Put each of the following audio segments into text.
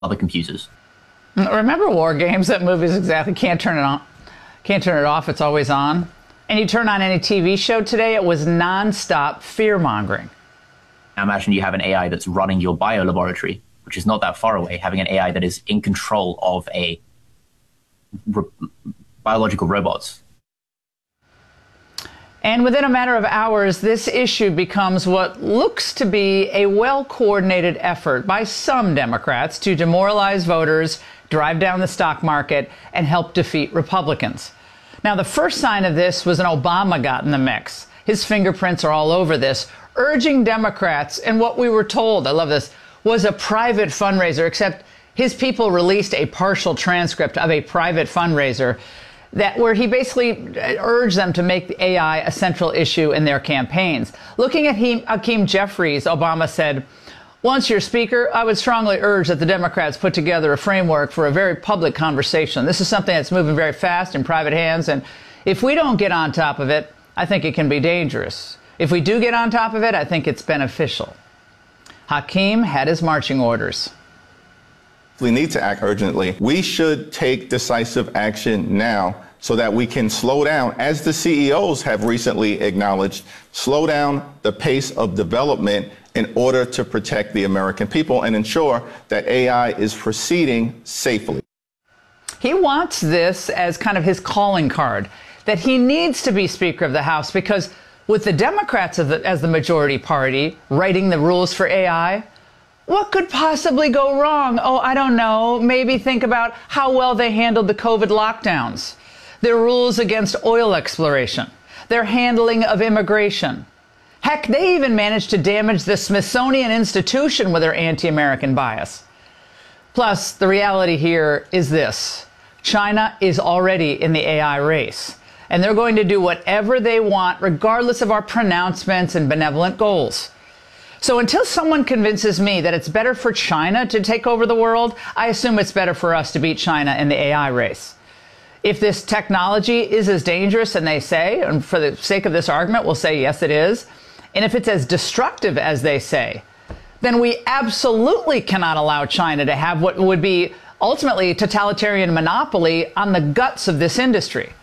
other computers. Remember War Games? That movie's exactly, can't turn it on. Can't turn it off. It's always on. And you turn on any TV show today, it was nonstop fear-mongering. Now imagine you have an AI that's running your biolaboratory, which is not that far away, having an AI that is in control of biological robots. And within a matter of hours, this issue becomes what looks to be a well-coordinated effort by some Democrats to demoralize voters, drive down the stock market, and help defeat Republicans. Now, the first sign of this was when Obama got in the mix. His fingerprints are all over this, urging Democrats, and what we were told, I love this, was a private fundraiser, except his people released a partial transcript of a private fundraiser where he basically urged them to make the AI a central issue in their campaigns. Looking at Hakeem Jeffries, Obama said, "Once you're Speaker, I would strongly urge that the Democrats put together a framework for a very public conversation. This is something that's moving very fast in private hands, and if we don't get on top of it, I think it can be dangerous. If we do get on top of it, I think it's beneficial." Hakeem had his marching orders. We need to act urgently. We should take decisive action now so that we can slow down, as the CEOs have recently acknowledged, slow down the pace of development in order to protect the American people and ensure that AI is proceeding safely. He wants this as kind of his calling card, that he needs to be Speaker of the House, because with the Democrats as the majority party writing the rules for AI, what could possibly go wrong? Oh, I don't know. Maybe think about how well they handled the COVID lockdowns, their rules against oil exploration, their handling of immigration. Heck, they even managed to damage the Smithsonian Institution with their anti-American bias. Plus, the reality here is this. China is already in the AI race, and they're going to do whatever they want, regardless of our pronouncements and benevolent goals. So until someone convinces me that it's better for China to take over the world, I assume it's better for us to beat China in the AI race. If this technology is as dangerous as they say, and for the sake of this argument, we'll say yes, it is, and if it's as destructive as they say, then we absolutely cannot allow China to have what would be ultimately totalitarian monopoly on the guts of this industry.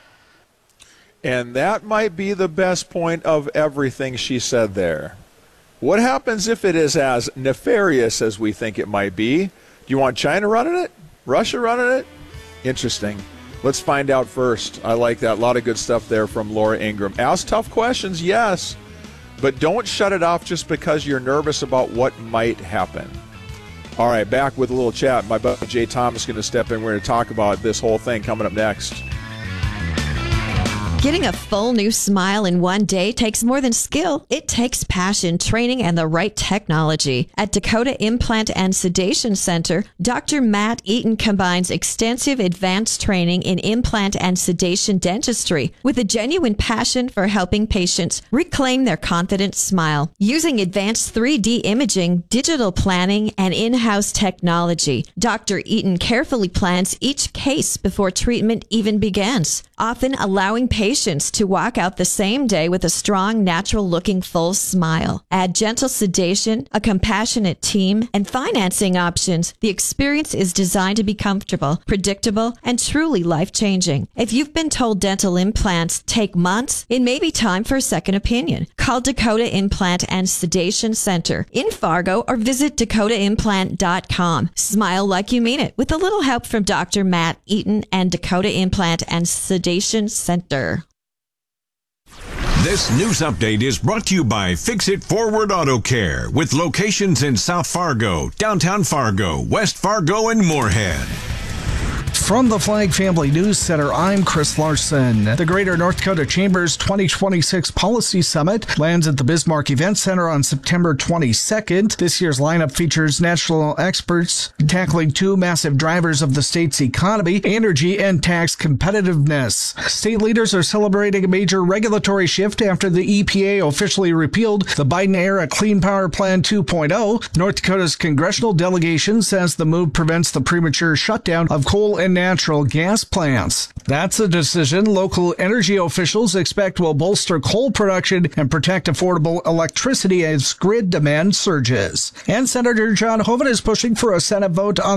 And that might be the best point of everything she said there. What happens if it is as nefarious as we think it might be? Do you want China running it? Russia running it? Interesting. Let's find out first. I like that. A lot of good stuff there from Laura Ingraham. Ask tough questions, yes, but don't shut it off just because you're nervous about what might happen. All right, back with a little chat. My buddy Jay Thomas is going to step in. We're going to talk about this whole thing coming up next. Getting a full new smile in one day takes more than skill. It takes passion, training, and the right technology. At Dakota Implant and Sedation Center, Dr. Matt Eaton combines extensive advanced training in implant and sedation dentistry with a genuine passion for helping patients reclaim their confident smile. Using advanced 3D imaging, digital planning, and in-house technology, Dr. Eaton carefully plans each case before treatment even begins, often allowing patients to walk out the same day with a strong, natural-looking full smile. Add gentle sedation, a compassionate team, and financing options. The experience is designed to be comfortable, predictable, and truly life-changing. If you've been told dental implants take months, it may be time for a second opinion. Call Dakota Implant and Sedation Center in Fargo or visit dakotaimplant.com. Smile like you mean it with a little help from Dr. Matt Eaton and Dakota Implant and Sedation Center. This news update is brought to you by Fix It Forward Auto Care, with locations in South Fargo, downtown Fargo, West Fargo, and Moorhead. From the Flag Family News Center, I'm Chris Larson. The Greater North Dakota Chamber's 2026 Policy Summit lands at the Bismarck Event Center on September 22nd. This year's lineup features national experts tackling two massive drivers of the state's economy, energy and tax competitiveness. State leaders are celebrating a major regulatory shift after the EPA officially repealed the Biden-era Clean Power Plan 2.0. North Dakota's congressional delegation says the move prevents the premature shutdown of coal and natural gas plants. That's a decision local energy officials expect will bolster coal production and protect affordable electricity as grid demand surges. And Senator John Hoeven is pushing for a Senate vote on